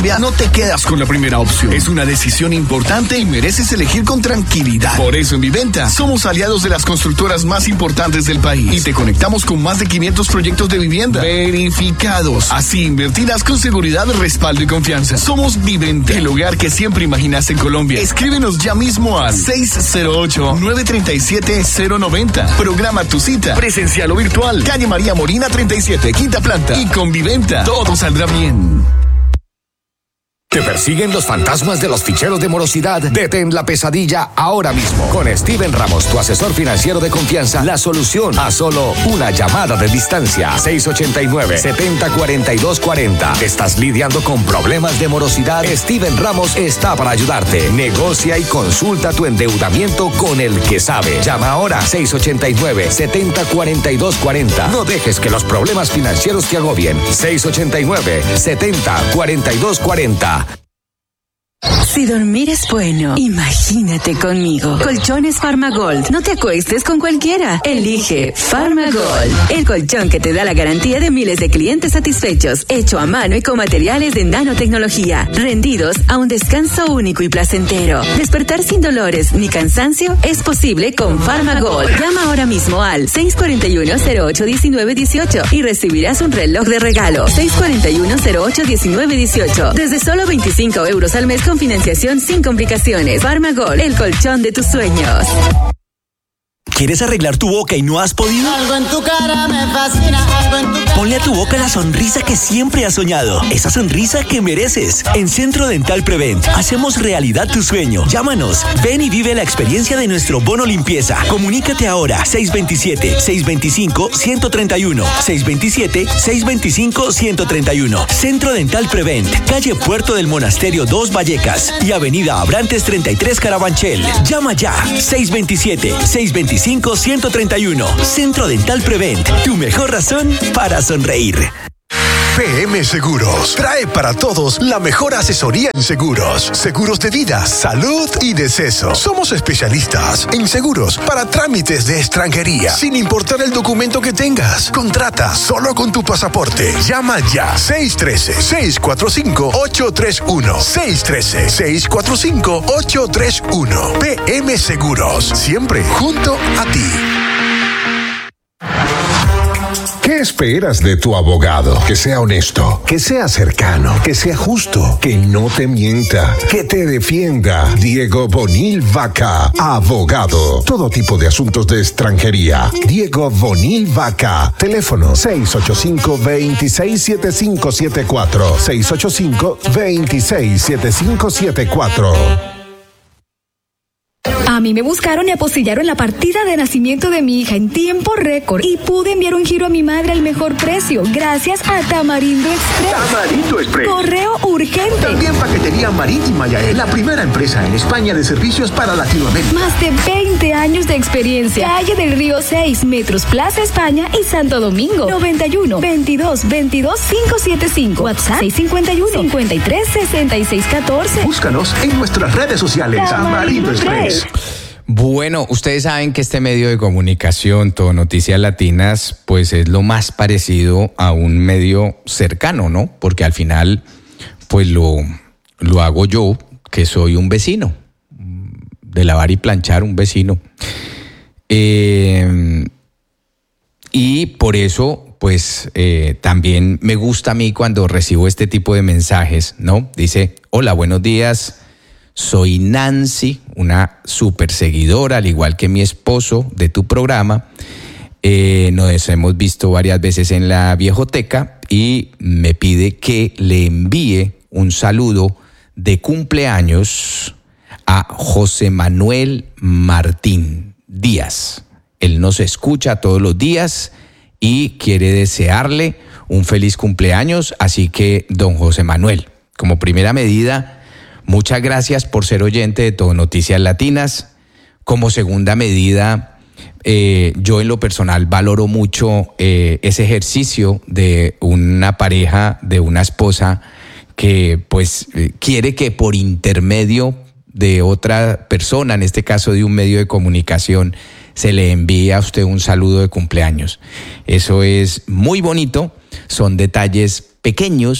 Colombia, no te quedas con la primera opción. Es una decisión importante y mereces elegir con tranquilidad. Por eso en Viventa somos aliados de las constructoras más importantes del país y te conectamos con más de 500 proyectos de vivienda verificados. Así invertirás con seguridad, respaldo y confianza. Somos Viventa, el hogar que siempre imaginaste en Colombia. Escríbenos ya mismo al 608-937-090. Programa tu cita, presencial o virtual. Calle María Molina 37, quinta planta. Y con Viventa todo saldrá bien. ¿Te persiguen los fantasmas de los ficheros de morosidad? Detén la pesadilla ahora mismo. Con Steven Ramos, tu asesor financiero de confianza, la solución a solo una llamada de distancia. 689-704240. ¿Estás lidiando con problemas de morosidad? Steven Ramos está para ayudarte. Negocia y consulta tu endeudamiento con el que sabe. Llama ahora 689-704240. No dejes que los problemas financieros te agobien. 689-704240. Si dormir es bueno, imagínate conmigo. Colchones Farmagold. No te acuestes con cualquiera. Elige Farmagold, el colchón que te da la garantía de miles de clientes satisfechos, hecho a mano y con materiales de nanotecnología, rendidos a un descanso único y placentero. Despertar sin dolores ni cansancio es posible con Farmagold. Llama ahora mismo al 641-08-1918 y recibirás un reloj de regalo. 641-08-1918. Desde solo 25 euros al mes con financiación sin complicaciones. Farmagold, el colchón de tus sueños. ¿Quieres arreglar tu boca y no has podido? Algo en tu cara me fascina, algo en tu cara. Ponle a tu boca la sonrisa que siempre has soñado. Esa sonrisa que mereces. En Centro Dental Prevent hacemos realidad tu sueño. Llámanos. Ven y vive la experiencia de nuestro bono limpieza. Comunícate ahora. 627-625-131. 627-625-131. Centro Dental Prevent. Calle Puerto del Monasterio 2 Vallecas y Avenida Abrantes 33 Carabanchel. Llama ya. 627-625-131. Centro Dental Prevent, tu mejor razón para sonreír. PM Seguros trae para todos la mejor asesoría en seguros. Seguros de vida, salud y deceso. Somos especialistas en seguros para trámites de extranjería, sin importar el documento que tengas. Contrata solo con tu pasaporte. Llama ya. 613-645-831. 613-645-831. PM Seguros. Siempre junto a ti. ¿Qué esperas de tu abogado? Que sea honesto, que sea cercano, que sea justo, que no te mienta, que te defienda. Diego Bonil Vaca, abogado. Todo tipo de asuntos de extranjería. Diego Bonil Vaca. Teléfono 685-267574. 685-267574. A mí me buscaron y apostillaron la partida de nacimiento de mi hija en tiempo récord y pude enviar un giro a mi madre al mejor precio gracias a Tamarindo Express. Tamarindo Express. Correo urgente. También paquetería marítima Yael, la primera empresa en España de servicios para Latinoamérica. Más de 20 años de experiencia. Calle del Río 6, Metros Plaza España y Santo Domingo. 91 22 22 575. WhatsApp 651 53 66 14. Búscanos en nuestras redes sociales. Tamarindo Express. Bueno, ustedes saben que este medio de comunicación, Todo Noticias Latinas, pues es lo más parecido a un medio cercano, ¿no? Porque al final, pues lo hago yo, que soy un vecino, de lavar y planchar, un vecino. Y por eso, pues también me gusta a mí cuando recibo este tipo de mensajes, ¿no? Dice, hola, buenos días. Soy Nancy, una súper seguidora, al igual que mi esposo, de tu programa. Nos hemos visto varias veces en la Viejoteca y me pide que le envíe un saludo de cumpleaños a José Manuel Martín Díaz. Él nos escucha todos los días y quiere desearle un feliz cumpleaños. Así que, don José Manuel, como primera medida, muchas gracias por ser oyente de Todo Noticias Latinas. Como segunda medida, yo en lo personal valoro mucho ese ejercicio de una pareja, de una esposa que pues quiere que por intermedio de otra persona, en este caso de un medio de comunicación, se le envíe a usted un saludo de cumpleaños. Eso es muy bonito, son detalles pequeños,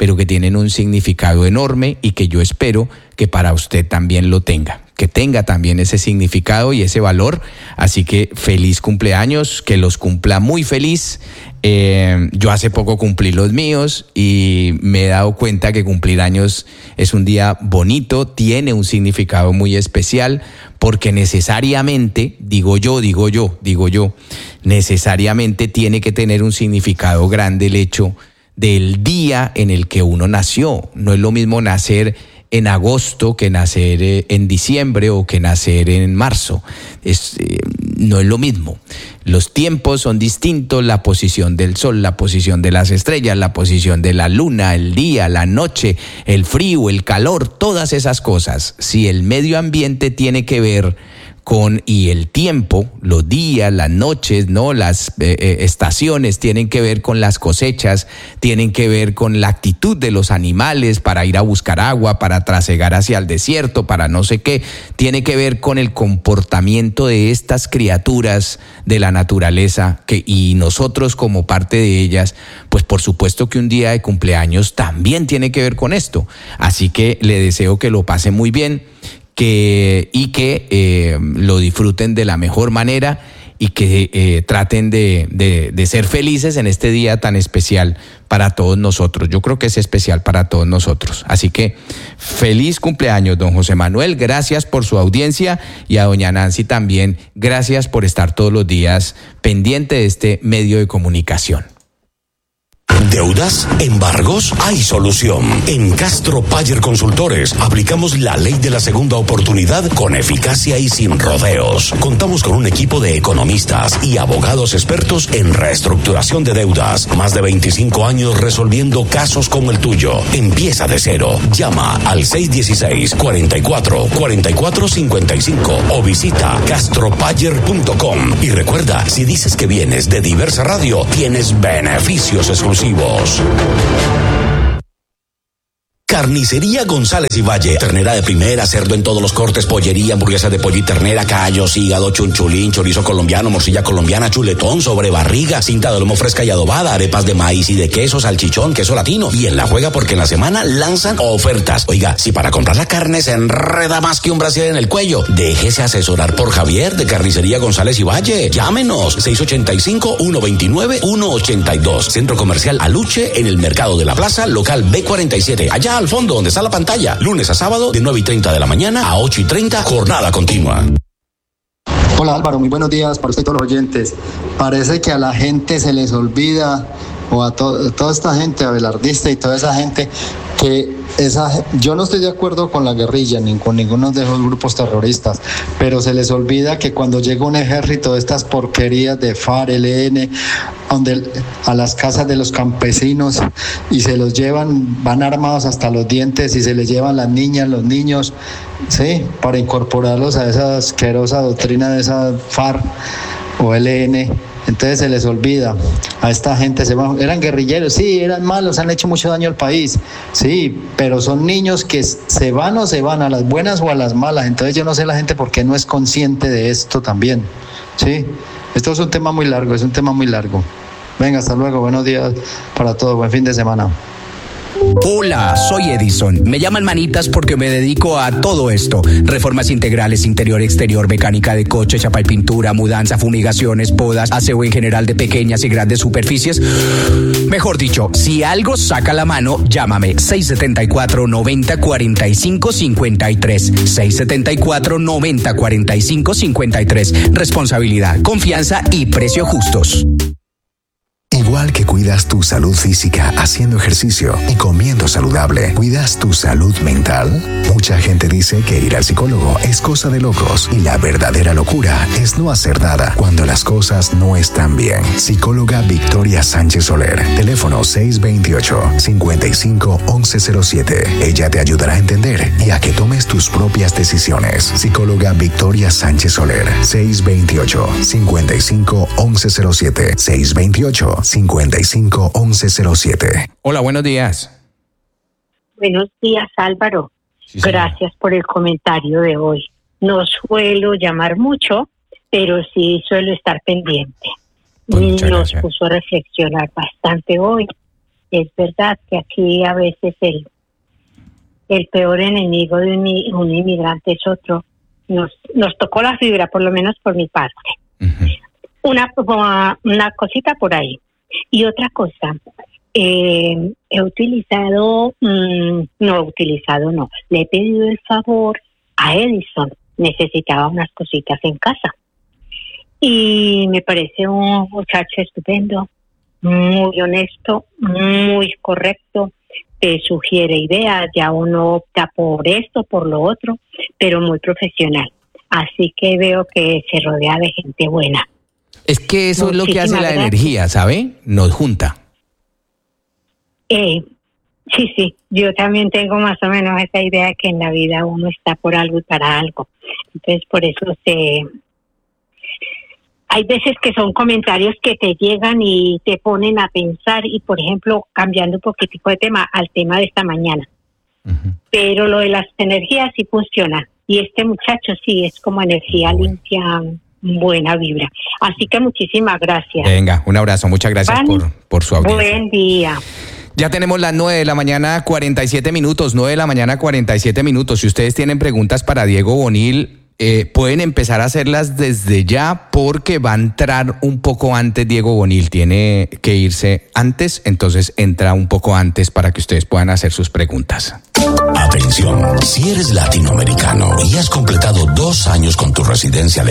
pero que tienen un significado enorme y que yo espero que para usted también lo tenga, que tenga también ese significado y ese valor. Así que feliz cumpleaños, que los cumpla muy feliz. Yo hace poco cumplí los míos y me he dado cuenta que cumplir años es un día bonito, tiene un significado muy especial, porque necesariamente, digo yo, necesariamente tiene que tener un significado grande el hecho del día en el que uno nació. No es lo mismo nacer en agosto que nacer en diciembre o que nacer en marzo. No es lo mismo. Los tiempos son distintos, la posición del sol, la posición de las estrellas, la posición de la luna, el día, la noche, el frío, el calor, todas esas cosas. Si el medio ambiente tiene que ver con, y el tiempo, los días, las noches, ¿no? Las estaciones tienen que ver con las cosechas, tienen que ver con la actitud de los animales para ir a buscar agua, para trasegar hacia el desierto, para no sé qué, tiene que ver con el comportamiento de estas criaturas de la naturaleza, y nosotros como parte de ellas, pues por supuesto que un día de cumpleaños también tiene que ver con esto. Así que le deseo que lo pase muy bien, que lo disfruten de la mejor manera y que traten de ser felices en este día tan especial para todos nosotros. Yo creo que es especial para todos nosotros. Así que feliz cumpleaños, don José Manuel. Gracias por su audiencia, y a doña Nancy también, gracias por estar todos los días pendiente de este medio de comunicación. ¿Deudas? ¿Embargos? Hay solución. En Castro Payer Consultores aplicamos la ley de la segunda oportunidad con eficacia y sin rodeos. Contamos con un equipo de economistas y abogados expertos en reestructuración de deudas. Más de 25 años resolviendo casos como el tuyo. Empieza de cero. Llama al 616-44-4455 o visita castropayer.com. Y recuerda, si dices que vienes de Diversa Radio, tienes beneficios exclusivos. Carnicería González y Valle. Ternera de primera, cerdo en todos los cortes, pollería, hamburguesa de pollo y ternera, callos, hígado, chunchulín, chorizo colombiano, morcilla colombiana, chuletón, sobrebarriga, cinta de lomo fresca y adobada, arepas de maíz y de queso, salchichón, queso latino. Y en La Juega, porque en la semana lanzan ofertas. Oiga, si para comprar la carne se enreda más que un brasier en el cuello, déjese asesorar por Javier de Carnicería González y Valle. Llámenos, 685-129-182. Centro Comercial Aluche, en el Mercado de la Plaza, local B47. Allá al fondo, donde está la pantalla. Lunes a sábado, de 9:30 de la mañana a 8:30, jornada continua. Hola Álvaro, muy buenos días para usted y todos los oyentes. Parece que a la gente se les olvida, o a toda esta gente, abelardista y toda esa gente, que yo no estoy de acuerdo con la guerrilla ni con ninguno de esos grupos terroristas, pero se les olvida que cuando llega un ejército de estas porquerías de FARC, ELN, a las casas de los campesinos y se los llevan, van armados hasta los dientes y se les llevan las niñas, los niños, sí, para incorporarlos a esa asquerosa doctrina de esa FARC o ELN. Entonces se les olvida a esta gente, eran guerrilleros, sí, eran malos, han hecho mucho daño al país, sí, pero son niños que se van o se van, a las buenas o a las malas. Entonces yo no sé la gente por qué no es consciente de esto también, sí. Esto es un tema muy largo, Venga, hasta luego, buenos días para todos, buen fin de semana. Hola, soy Edison. Me llaman manitas porque me dedico a todo esto. Reformas integrales, interior, exterior, mecánica de coche, chapa y pintura, mudanza, fumigaciones, podas, aseo en general de pequeñas y grandes superficies. Mejor dicho, si algo saca la mano, llámame 674-90-45-53. 674-90-45-53. Responsabilidad, confianza y precio justos. Igual que cuidas tu salud física haciendo ejercicio y comiendo saludable, ¿cuidas tu salud mental? Mucha gente dice que ir al psicólogo es cosa de locos, y la verdadera locura es no hacer nada cuando las cosas no están bien. Psicóloga Victoria Sánchez Soler, teléfono 628-55-1107. Ella te ayudará a entender y a que tomes tus propias decisiones. Psicóloga Victoria Sánchez Soler, 628-55-1107. 628-55-1107. Hola, buenos días. Buenos días, Álvaro. Sí, gracias por el comentario de hoy. No suelo llamar mucho, pero sí suelo estar pendiente. Nos puso a reflexionar bastante hoy. es verdad que aquí a veces el peor enemigo de un inmigrante es otro. Nos tocó la fibra, por lo menos por mi parte. Una cosita por ahí. Y otra cosa, le he pedido el favor a Edison. Necesitaba unas cositas en casa. Y me parece un muchacho estupendo, muy honesto, muy correcto, te sugiere ideas, ya uno opta por esto, por lo otro, pero muy profesional. Así que veo que se rodea de gente buena. Es que eso es lo que hace la energía, ¿sabe? Nos junta. Sí, yo también tengo más o menos esa idea de que en la vida uno está por algo y para algo. Entonces, por eso hay veces que son comentarios que te llegan y te ponen a pensar y, por ejemplo, cambiando un poquitico de tema al tema de esta mañana. Pero lo de las energías sí funciona. Y este muchacho sí es como energía limpia, buena vibra. Así que muchísimas gracias. Venga, un abrazo. Muchas gracias por su audiencia. Buen día. Ya tenemos las 9 de la mañana, 47 minutos. 9 de la mañana, 47 minutos. Si ustedes tienen preguntas para Diego Bonil, pueden empezar a hacerlas desde ya porque va a entrar un poco antes. Diego Bonil tiene que irse antes, entonces entra un poco antes para que ustedes puedan hacer sus preguntas. Atención, si eres latinoamericano y has completado 2 años con tu residencia legal